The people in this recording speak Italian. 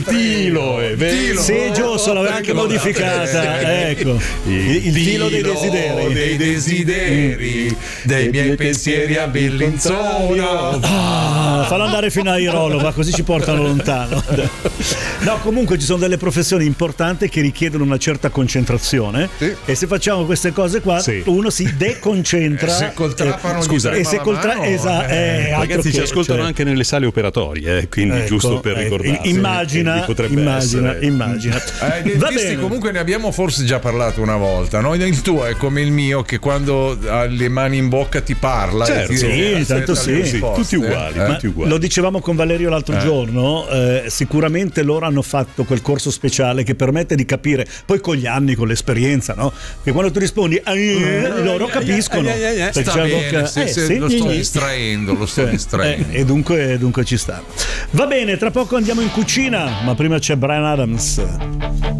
Tilo è vero. Sì, giusto, l'aveva anche modificata. Ecco. Il filo dei desideri. Dei desideri, dei miei pensieri a Bellinzona. Fallo andare fino a Irolo, ma così ci portano lontano. No, comunque ci sono delle professioni importanti che richiedono una certa concentrazione, e se facciamo queste cose qua, uno si deconcentra. Se col trapano scusa, e se col ragazzi, ci ascoltano anche nelle sale operatorie, quindi giusto per ricordare. Immagina. Dentisti comunque ne abbiamo forse già parlato una volta, no? Il tuo è come il mio, che quando ha le mani in bocca ti parla. Certo, tanto tutti uguali. Lo dicevamo con Valerio l'altro giorno, sicuramente loro hanno fatto quel corso speciale che permette di capire, poi con gli anni, con l'esperienza, no? Che quando tu rispondi loro capiscono. Sta bene, lo sto distraendo, e dunque ci sta. Va bene, tra poco andiamo in cucina, ma prima c'è Bryan Adams.